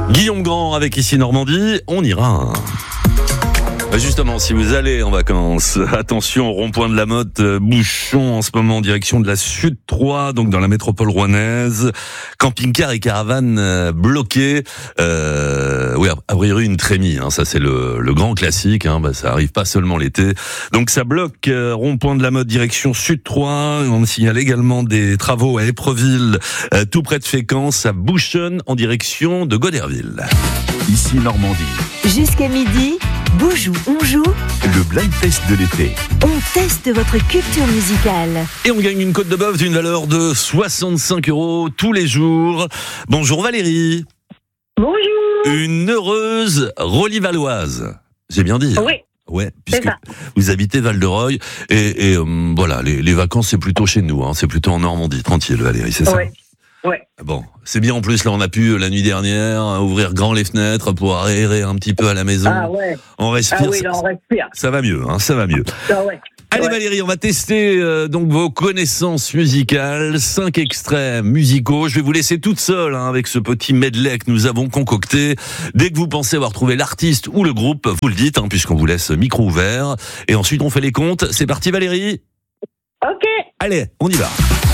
Guillaume Grand avec Ici Normandie, on ira. Justement, si vous allez en vacances, attention au rond-point de la Motte, bouchon en ce moment en direction de la Sud 3, donc dans la métropole rouennaise, camping-car et caravane bloqués. Oui, a priori une trémie, ça c'est le grand classique, ça arrive pas seulement l'été. Donc ça bloque rond-point de la Motte direction Sud 3. On signale également des travaux à Épreville, tout près de Fécamp. Ça bouchonne en direction de Goderville. Ici Normandie. Jusqu'à midi, Boujou, on joue. Le blind test de l'été. On teste votre culture musicale. Et on gagne une côte de bœuf d'une valeur de 65 € tous les jours. Bonjour Valérie. Bonjour. Une heureuse Rolly-Valoise. J'ai bien dit. Oui. Ouais, puisque vous habitez Val-de-Reuil et voilà, les vacances c'est plutôt chez nous, c'est plutôt en Normandie, tranquille Valérie, c'est ça? Ouais. Bon, c'est bien en plus, là on a pu la nuit dernière ouvrir grand les fenêtres pour aérer un petit peu à la maison. Ah ouais. On respire. Ah oui, là, on respire. Ça va mieux, ça va mieux. Ah ouais. Allez Valérie, on va tester donc vos connaissances musicales, 5 extraits musicaux. Je vais vous laisser toute seule avec ce petit medley que nous avons concocté. Dès que vous pensez avoir trouvé l'artiste ou le groupe, vous le dites, puisqu'on vous laisse micro ouvert. Et ensuite on fait les comptes. C'est parti Valérie. Ok. Allez, on y va.